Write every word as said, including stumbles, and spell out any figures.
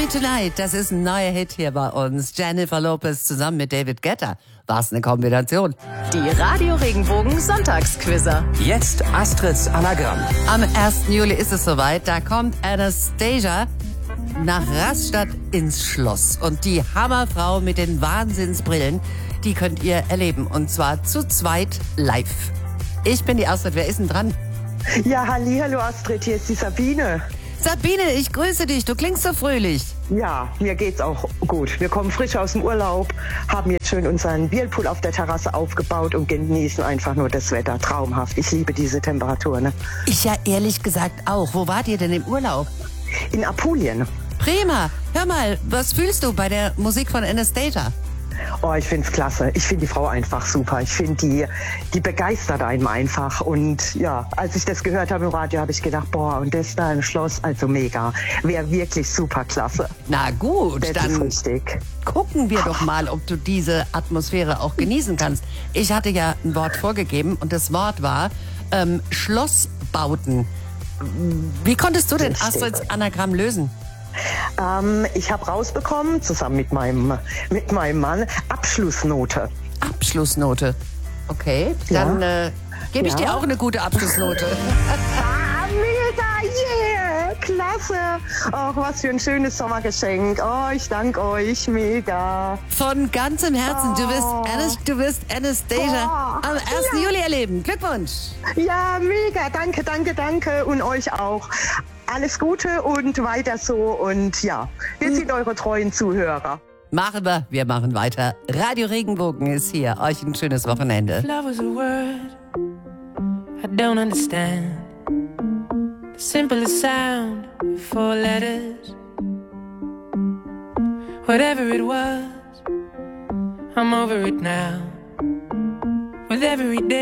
Me Tonight, das ist ein neuer Hit hier bei uns. Jennifer Lopez zusammen mit David Guetta. Was eine Kombination. Die Radio Regenbogen Sonntagsquizzer. Jetzt Astrids Anagramm. Am ersten Juli ist es soweit. Da kommt Anastasia nach Rastatt ins Schloss. Und die Hammerfrau mit den Wahnsinnsbrillen, die könnt ihr erleben. Und zwar zu zweit live. Ich bin die Astrid. Wer ist denn dran? Ja, hallihallo Astrid, hier ist die Sabine. Sabine, ich grüße dich. Du klingst so fröhlich. Ja, mir geht's auch gut. Wir kommen frisch aus dem Urlaub, haben jetzt schön unseren Whirlpool auf der Terrasse aufgebaut und genießen einfach nur das Wetter. Traumhaft. Ich liebe diese Temperatur, ne? Ich ja ehrlich gesagt auch. Wo wart ihr denn im Urlaub? In Apulien. Prima. Hör mal, was fühlst du bei der Musik von Anastasia? Oh, ich find's klasse. Ich finde die Frau einfach super. Ich finde, die, die begeistert einen einfach. Und ja, als ich das gehört habe im Radio, habe ich gedacht, boah, und das da im Schloss, also mega. Wäre wirklich super klasse. Na gut, das dann ist richtig. gucken wir doch mal, ob du diese Atmosphäre auch genießen kannst. Ich hatte ja ein Wort vorgegeben und das Wort war ähm, Schlossbauten. Wie konntest du denn Richtig. Astrids Anagramm lösen? Ähm, ich habe rausbekommen, zusammen mit meinem, mit meinem Mann, Abschlussnote. Abschlussnote. Okay, dann Ja. äh, gebe ich Ja. dir auch eine gute Abschlussnote. Ah, mega, yeah, klasse. Ach, was für ein schönes Sommergeschenk. Oh, ich danke euch, mega. Von ganzem Herzen, du wirst, Oh. Anas, du wirst Anastasia Oh. am ersten Juli erleben. Glückwunsch! Ja, mega, danke, danke, danke und euch auch. Alles Gute und weiter so und ja, wir sind eure treuen Zuhörer. Machen wir, wir machen weiter. Radio Regenbogen ist hier. Euch ein schönes Wochenende. Love is a word I don't understand. The simplest sound, four letters. Whatever it was, I'm over it now. With every day